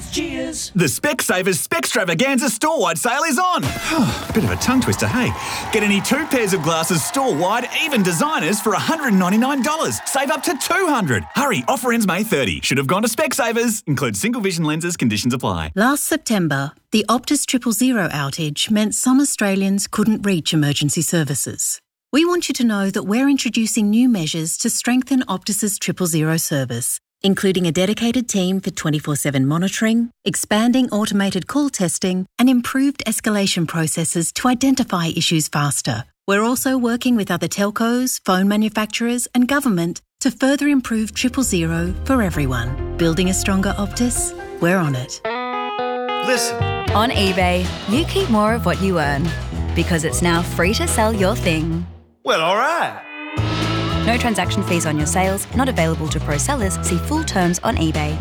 Cheers. The Specsavers Specstravaganza store-wide sale is on. Bit of a tongue twister, hey? Get any 2 pairs of glasses store-wide, even designers, for $199. Save up to $200. Hurry, offer ends May 30. Should have gone to Specsavers. Includes single vision lenses, conditions apply. Last September, the Optus 000 outage meant some Australians couldn't reach emergency services. We want you to know that we're introducing new measures to strengthen Optus's 000 service, including a dedicated team for 24/7 monitoring, expanding automated call testing, and improved escalation processes to identify issues faster. We're also working with other telcos, phone manufacturers, and government to further improve 000 for everyone. Building a stronger Optus? We're on it. Listen. On eBay, you keep more of what you earn because it's now free to sell your thing. Well, all right. No transaction fees on your sales, not available to pro sellers. See full terms on eBay.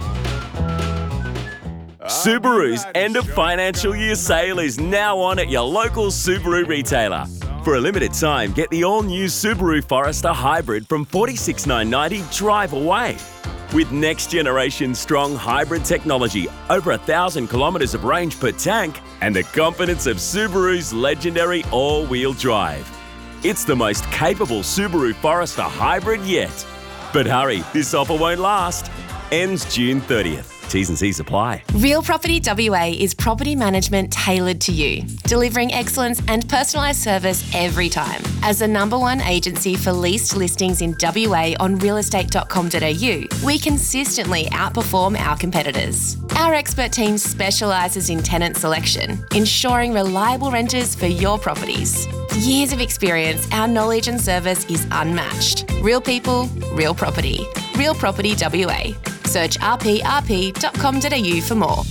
Subaru's end of financial year sale is now on at your local Subaru retailer. For a limited time, get the all-new Subaru Forester Hybrid from $46,990 drive away. With next-generation strong hybrid technology, over 1,000 kilometres of range per tank, and the confidence of Subaru's legendary all-wheel drive. It's the most capable Subaru Forester Hybrid yet. But hurry, this offer won't last. Ends June 30th. T's and C's apply. Real Property WA is property management tailored to you, delivering excellence and personalised service every time. As the #1 agency for leased listings in WA on realestate.com.au, we consistently outperform our competitors. Our expert team specialises in tenant selection, ensuring reliable renters for your properties. Years of experience, our knowledge and service is unmatched. Real people, real property. Real Property WA. Search rprp.com.au for more.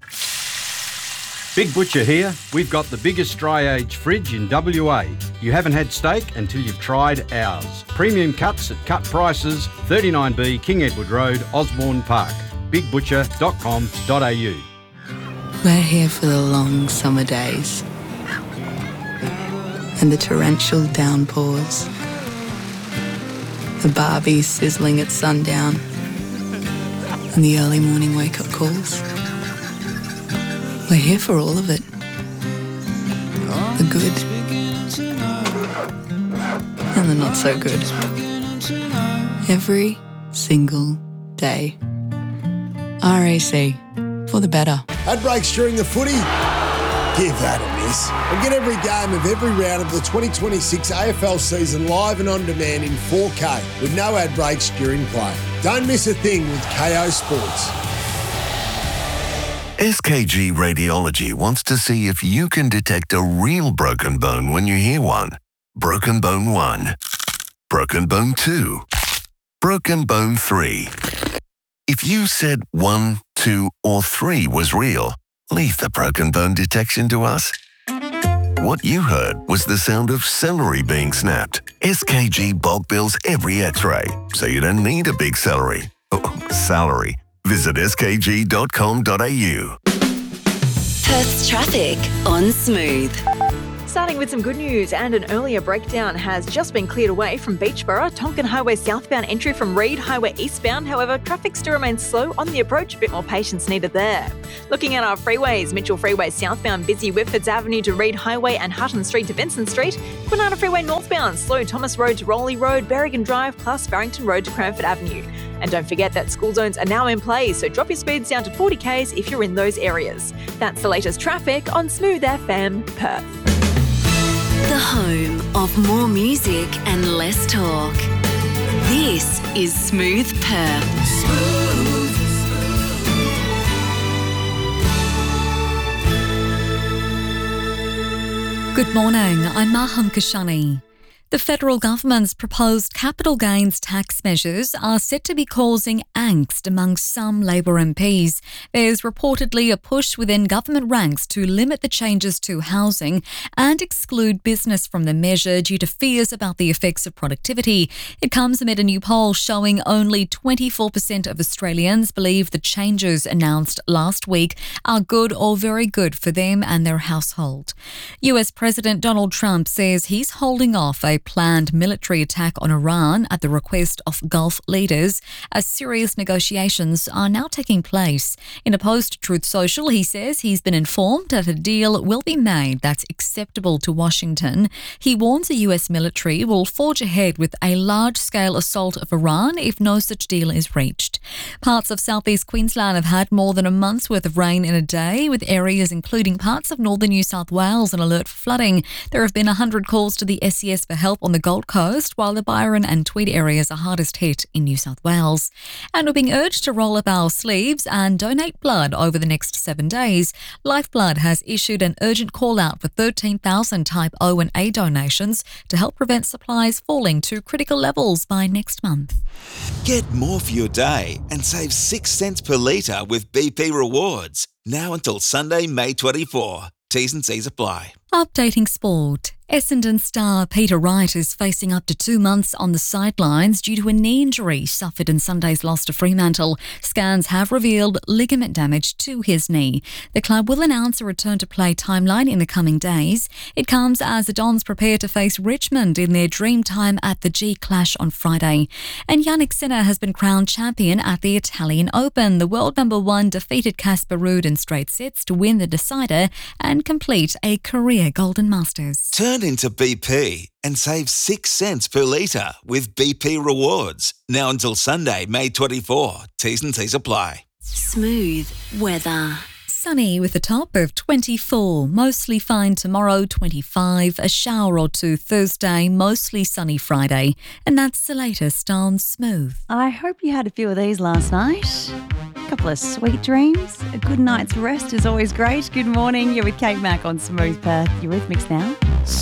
Big Butcher here. We've got the biggest dry age fridge in WA. You haven't had steak until you've tried ours. Premium cuts at cut prices, 39B King Edward Road, Osborne Park. bigbutcher.com.au. We're here for the long summer days and the torrential downpours, the barbie sizzling at sundown, and the early morning wake-up calls. We're here for all of it. The good and the not so good. Every single day. RAC, for the better. Ad breaks during the footy? Give that a miss. And get every game of every round of the 2026 AFL season live and on demand in 4K with no ad breaks during play. Don't miss a thing with KO Sports. SKG Radiology wants to see if you can detect a real broken bone when you hear one. Broken bone 1. Broken bone 2. Broken bone 3. If you said 1, 2, or 3 was real, leave the broken bone detection to us. What you heard was the sound of celery being snapped. SKG bulk bills every x-ray, so you don't need a big celery. Salary. Visit skg.com.au. Perth's traffic on Smooth. Starting with some good news, and an earlier breakdown has just been cleared away from Beachborough, Tonkin Highway southbound entry from Reid Highway eastbound. However, traffic still remains slow on the approach, a bit more patience needed there. Looking at our freeways, Mitchell Freeway southbound busy Whitfords Avenue to Reid Highway and Hutton Street to Vincent Street. Kwinana Freeway northbound slow Thomas Road to Rowley Road, Berrigan Drive plus Farrington Road to Cranford Avenue. And don't forget that school zones are now in place, so drop your speeds down to 40 k's if you're in those areas. That's the latest traffic on Smooth FM Perth. The home of more music and less talk. This is Smooth Perth. Smooth. Good morning, I'm Maham Kashani. The federal government's proposed capital gains tax measures are set to be causing angst among some Labor MPs. There's reportedly a push within government ranks to limit the changes to housing and exclude business from the measure due to fears about the effects of productivity. It comes amid a new poll showing only 24% of Australians believe the changes announced last week are good or very good for them and their household. US President Donald Trump says he's holding off a a planned military attack on Iran at the request of Gulf leaders, as serious negotiations are now taking place. In a post to Truth Social, he says he's been informed that a deal will be made that's acceptable to Washington. He warns the US military will forge ahead with a large-scale assault of Iran if no such deal is reached. Parts of southeast Queensland have had more than a month's worth of rain in a day, with areas including parts of northern New South Wales on alert for flooding. There have been 100 calls to the SES for help on the Gold Coast, while the Byron and Tweed areas are hardest hit in New South Wales. And we're being urged to roll up our sleeves and donate blood over the next 7 days. Lifeblood has issued an urgent call-out for 13,000 Type O and A donations to help prevent supplies falling to critical levels by next month. Get more for your day and save 6 cents per litre with BP Rewards. Now until Sunday, May 24. T's and C's apply. Updating sport. Essendon star Peter Wright is facing up to 2 months on the sidelines due to a knee injury suffered in Sunday's loss to Fremantle. Scans have revealed ligament damage to his knee. The club will announce a return to play timeline in the coming days. It comes as the Dons prepare to face Richmond in their dream time at the G Clash on Friday. And Yannick Sinner has been crowned champion at the Italian Open. The world number 1 defeated Casper Ruud in straight sets to win the decider and complete a career Golden Masters. Turn into BP and save 6 cents per litre with BP Rewards. Now until Sunday, May 24. T's and C's apply. Smooth weather. Sunny with a top of 24, mostly fine tomorrow, 25, a shower or two Thursday, mostly sunny Friday. And that's the latest on Smooth. I hope you had a few of these last night. A couple of sweet dreams. A good night's rest is always great. Good morning. You're with Kate Mack on Smooth Perth. You're with Mix now.